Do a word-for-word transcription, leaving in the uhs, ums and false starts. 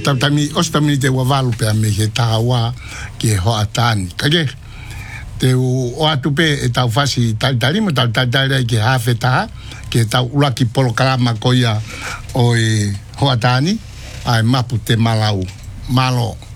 tau tami ostami te wa valu pe me ke tawa ke ho atani kage te o atu pe e tau fasi tal talimo tal tal tal ke hafeta ke tau ulaki polo kalama koia o e ho atani ai mapu te malau malo